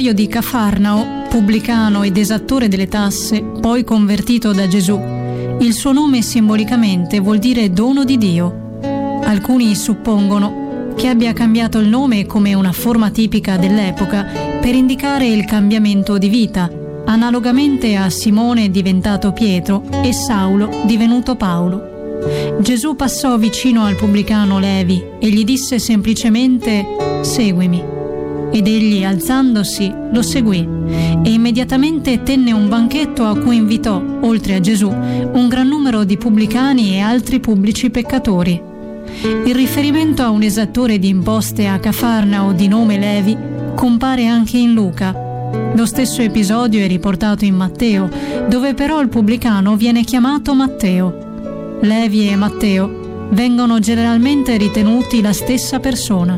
proprietario di Cafarnao, pubblicano ed esattore delle tasse, poi convertito da Gesù. Il suo nome simbolicamente vuol dire dono di Dio. Alcuni suppongono che abbia cambiato il nome come una forma tipica dell'epoca per indicare il cambiamento di vita, analogamente a Simone diventato Pietro e Saulo divenuto Paolo. Gesù passò vicino al pubblicano Levi e gli disse semplicemente «Seguimi». Ed egli, alzandosi, lo seguì e immediatamente tenne un banchetto a cui invitò, oltre a Gesù, un gran numero di pubblicani e altri pubblici peccatori. Il riferimento a un esattore di imposte a Cafarnao di nome Levi compare anche in Luca. Lo stesso episodio è riportato in Matteo, dove però il pubblicano viene chiamato Matteo. Levi e Matteo vengono generalmente ritenuti la stessa persona.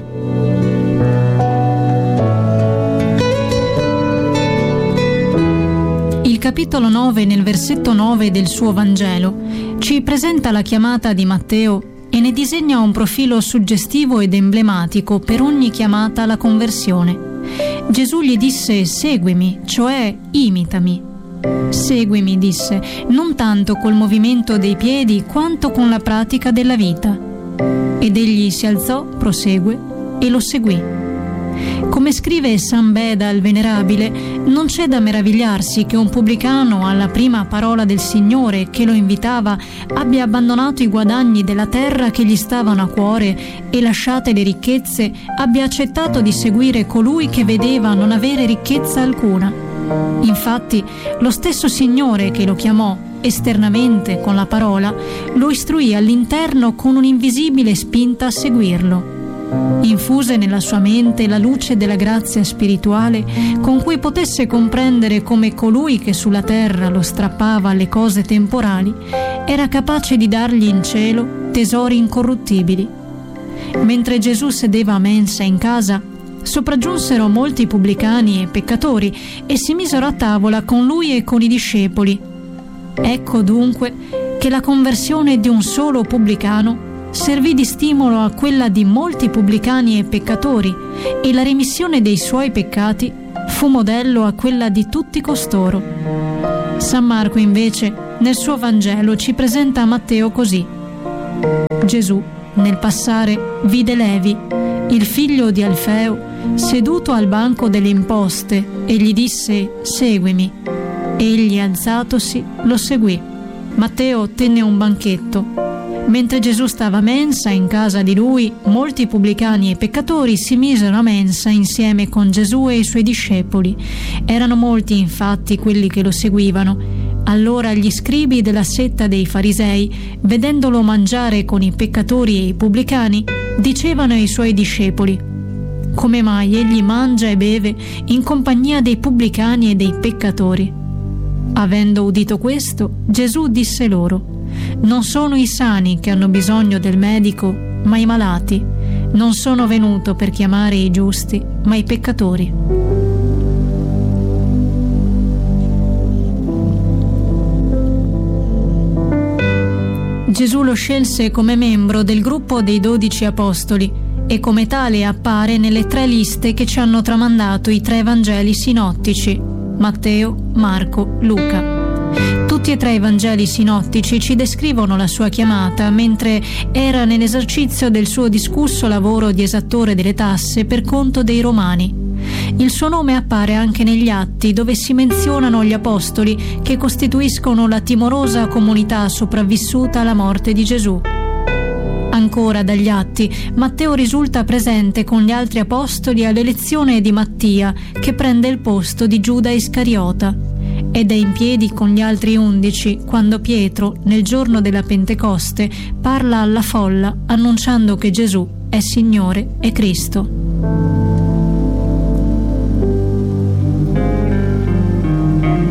Il capitolo 9, nel versetto 9 del suo Vangelo, ci presenta la chiamata di Matteo e ne disegna un profilo suggestivo ed emblematico per ogni chiamata alla conversione. Gesù gli disse «Seguimi», cioè imitami. «Seguimi», disse, non tanto col movimento dei piedi quanto con la pratica della vita. Ed egli si alzò, prosegue, e lo seguì. Come scrive San Beda il Venerabile, non c'è da meravigliarsi che un pubblicano, alla prima parola del Signore che lo invitava, abbia abbandonato i guadagni della terra che gli stavano a cuore e, lasciate le ricchezze, abbia accettato di seguire colui che vedeva non avere ricchezza alcuna. Infatti, lo stesso Signore che lo chiamò esternamente con la parola, lo istruì all'interno con un'invisibile spinta a seguirlo. Infuse nella sua mente la luce della grazia spirituale con cui potesse comprendere come colui che sulla terra lo strappava alle cose temporali era capace di dargli in cielo tesori incorruttibili. Mentre Gesù sedeva a mensa in casa, sopraggiunsero molti pubblicani e peccatori e si misero a tavola con lui e con i discepoli. Ecco dunque che la conversione di un solo pubblicano servì di stimolo a quella di molti pubblicani e peccatori, e la remissione dei suoi peccati fu modello a quella di tutti costoro. San Marco invece nel suo Vangelo ci presenta Matteo così: Gesù nel passare vide Levi, il figlio di Alfeo, seduto al banco delle imposte e gli disse «Seguimi». Egli, alzatosi, lo seguì. Matteo tenne un banchetto. Mentre Gesù stava a mensa in casa di lui, molti pubblicani e peccatori si misero a mensa insieme con Gesù e i suoi discepoli. Erano molti infatti quelli che lo seguivano. Allora gli scribi della setta dei farisei, vedendolo mangiare con i peccatori e i pubblicani, dicevano ai suoi discepoli: «Come mai egli mangia e beve in compagnia dei pubblicani e dei peccatori?» Avendo udito questo, Gesù disse loro: «Non sono i sani che hanno bisogno del medico, ma i malati. Non sono venuto per chiamare i giusti, ma i peccatori». Gesù lo scelse come membro del gruppo dei 12 apostoli e come tale appare nelle 3 liste che ci hanno tramandato i 3 Vangeli sinottici: Matteo, Marco, Luca. Tutti e 3 i Vangeli sinottici ci descrivono la sua chiamata mentre era nell'esercizio del suo discusso lavoro di esattore delle tasse per conto dei Romani. Il suo nome appare anche negli Atti, dove si menzionano gli apostoli che costituiscono la timorosa comunità sopravvissuta alla morte di Gesù. Ancora dagli Atti, Matteo risulta presente con gli altri apostoli all'elezione di Mattia, che prende il posto di Giuda Iscariota, ed è in piedi con gli altri 11 quando Pietro, nel giorno della Pentecoste, parla alla folla annunciando che Gesù è Signore e Cristo.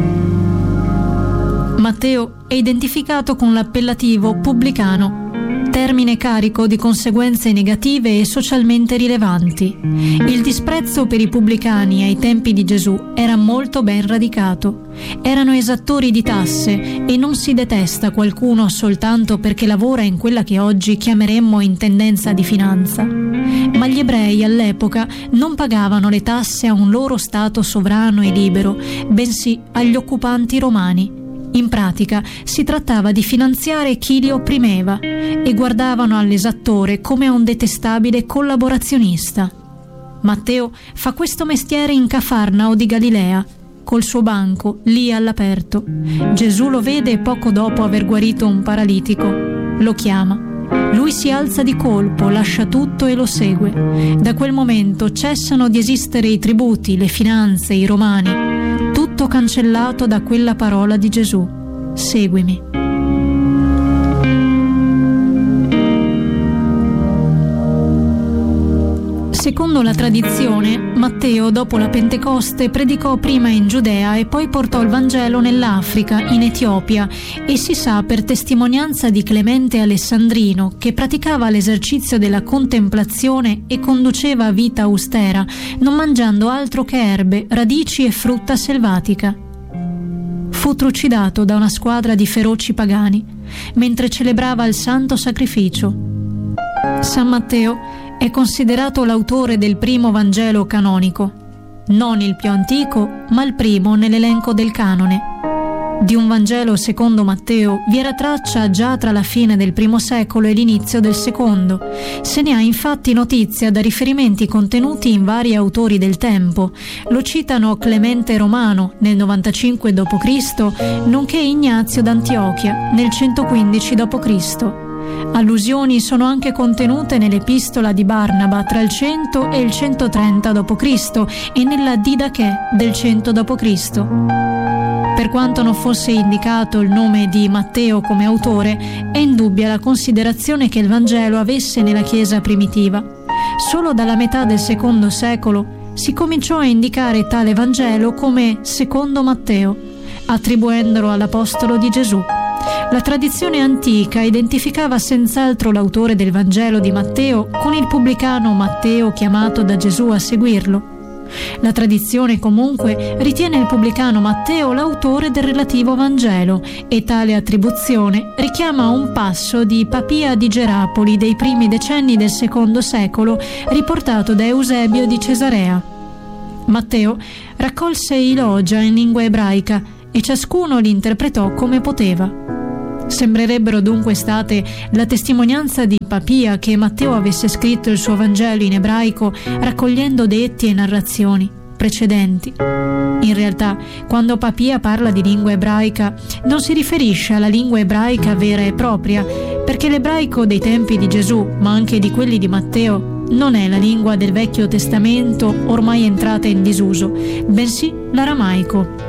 Matteo è identificato con l'appellativo pubblicano. termine carico di conseguenze negative e socialmente rilevanti. Il disprezzo per i pubblicani ai tempi di Gesù era molto ben radicato. Erano esattori di tasse e non si detesta qualcuno soltanto perché lavora in quella che oggi chiameremmo intendenza di finanza. Ma gli ebrei all'epoca non pagavano le tasse a un loro stato sovrano e libero, bensì agli occupanti romani. In pratica si trattava di finanziare chi li opprimeva e guardavano all'esattore come a un detestabile collaborazionista. Matteo fa questo mestiere in Cafarnao di Galilea, col suo banco lì all'aperto. Gesù lo vede poco dopo aver guarito un paralitico. Lo chiama. Lui si alza di colpo, lascia tutto e lo segue. Da quel momento cessano di esistere i tributi, le finanze, i romani. Tutto cancellato da quella parola di Gesù: seguimi. Secondo la tradizione, Matteo, dopo la Pentecoste, predicò prima in Giudea e poi portò il Vangelo nell'Africa, in Etiopia, e si sa per testimonianza di Clemente Alessandrino, che praticava l'esercizio della contemplazione e conduceva vita austera, non mangiando altro che erbe, radici e frutta selvatica. Fu trucidato da una squadra di feroci pagani, mentre celebrava il santo sacrificio. San Matteo è considerato l'autore del primo Vangelo canonico, non il più antico, ma il primo nell'elenco del canone. Di un Vangelo secondo Matteo vi era traccia già tra la fine del I secolo e l'inizio del II. Se ne ha infatti notizia da riferimenti contenuti in vari autori del tempo. Lo citano Clemente Romano nel 95 d.C., nonché Ignazio d'Antiochia nel 115 d.C. Allusioni sono anche contenute nell'epistola di Barnaba tra il 100 e il 130 d.C. e nella Didache del 100 d.C. Per quanto non fosse indicato il nome di Matteo come autore, è indubbia la considerazione che il Vangelo avesse nella Chiesa primitiva. Solo dalla metà del II secolo si cominciò a indicare tale Vangelo come secondo Matteo, attribuendolo all'apostolo di Gesù. La tradizione antica identificava senz'altro l'autore del Vangelo di Matteo con il pubblicano Matteo chiamato da Gesù a seguirlo. La tradizione comunque ritiene il pubblicano Matteo l'autore del relativo Vangelo e tale attribuzione richiama un passo di Papia di Gerapoli dei primi decenni del II secolo riportato da Eusebio di Cesarea. Matteo raccolse i logia in lingua ebraica e ciascuno li interpretò come poteva. Sembrerebbero dunque state la testimonianza di Papia che Matteo avesse scritto il suo Vangelo in ebraico raccogliendo detti e narrazioni precedenti. In realtà, quando Papia parla di lingua ebraica, non si riferisce alla lingua ebraica vera e propria, perché l'ebraico dei tempi di Gesù, ma anche di quelli di Matteo, non è la lingua del Vecchio Testamento ormai entrata in disuso, bensì l'aramaico.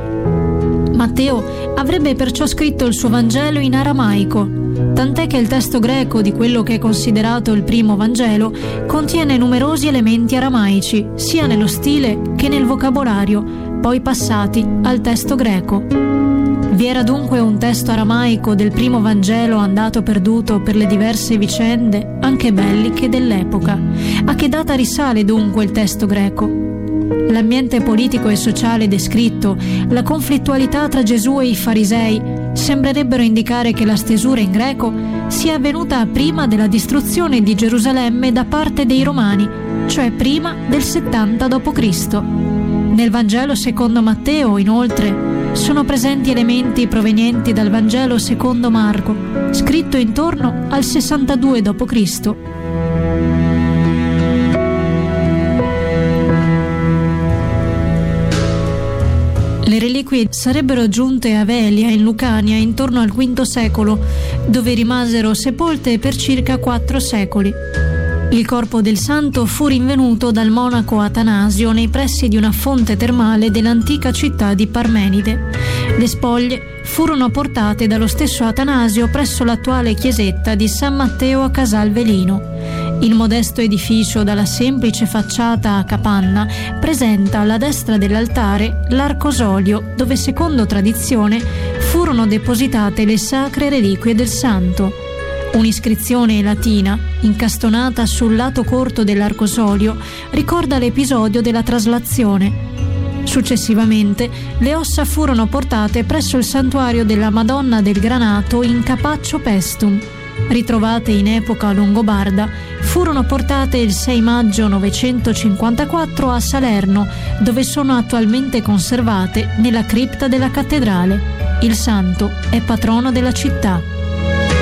Matteo avrebbe perciò scritto il suo Vangelo in aramaico, tant'è che il testo greco di quello che è considerato il primo Vangelo contiene numerosi elementi aramaici, sia nello stile che nel vocabolario, poi passati al testo greco. Vi era dunque un testo aramaico del primo Vangelo andato perduto per le diverse vicende, anche belliche, dell'epoca. A che data risale dunque il testo greco? L'ambiente politico e sociale descritto, la conflittualità tra Gesù e i farisei, sembrerebbero indicare che la stesura in greco sia avvenuta prima della distruzione di Gerusalemme da parte dei Romani, cioè prima del 70 d.C. Nel Vangelo secondo Matteo, inoltre, sono presenti elementi provenienti dal Vangelo secondo Marco, scritto intorno al 62 d.C. Le reliquie sarebbero giunte a Velia, in Lucania, intorno al V secolo, dove rimasero sepolte per circa 4 secoli. Il corpo del santo fu rinvenuto dal monaco Atanasio nei pressi di una fonte termale dell'antica città di Parmenide. Le spoglie furono portate dallo stesso Atanasio presso l'attuale chiesetta di San Matteo a Casalvelino. Il modesto edificio dalla semplice facciata a capanna presenta alla destra dell'altare l'arcosolio dove, secondo tradizione, furono depositate le sacre reliquie del santo. Un'iscrizione latina, incastonata sul lato corto dell'arcosolio, ricorda l'episodio della traslazione. Successivamente, le ossa furono portate presso il santuario della Madonna del Granato in Capaccio Pestum. Ritrovate in epoca longobarda, furono portate il 6 maggio 954 a Salerno, dove sono attualmente conservate nella cripta della cattedrale. Il santo è patrono della città.